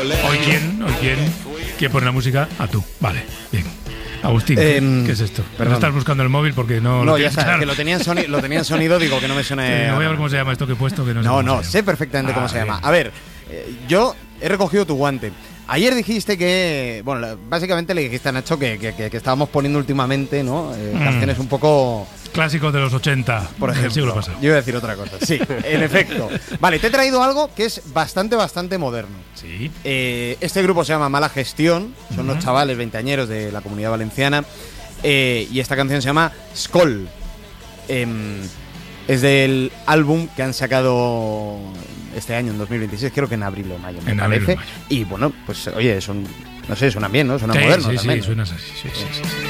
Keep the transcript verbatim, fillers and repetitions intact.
Hoy quién, hoy quién, quién pone la música, a tú, vale, bien. Agustín, eh, ¿qué es esto? Perdón. ¿No estás buscando el móvil porque no, no lo ya sabes, claro. que lo tenía, en soni- lo tenía en sonido, digo que no me suene. Sí, no voy a ver cómo se llama esto que he puesto, que no sé. No, no, se sé perfectamente ah, cómo se bien. llama. A ver, eh, yo he recogido tu guante. Ayer dijiste que, bueno, básicamente le dijiste a Nacho que, que, que, que estábamos poniendo últimamente, ¿no? Eh, mm. Canciones un poco... Clásicos de los ochenta, por ejemplo. Del siglo pasado. Yo iba a decir otra cosa, sí, en efecto. Vale, te he traído algo que es bastante, bastante moderno. Sí. Eh, este grupo se llama Mala Gestión, son uh-huh. unos chavales veinteañeros de la Comunidad Valenciana, eh, y esta canción se llama Skol. Eh, es del álbum que han sacado este año, en dos mil veintiséis, creo que en abril o mayo, me en parece. Abril o mayo. Y bueno, pues oye, son, no sé, suenan bien, ¿no? Suenan sí, modernos sí, también. Sí, suenas así, sí, sí, sí, sí.